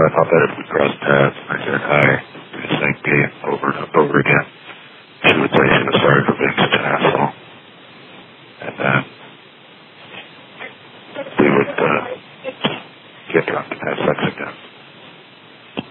I thought that if we crossed paths, I said hi, we the same game over and over again. She would say she was sorry for being such an asshole. And then we would get drunk and have sex again.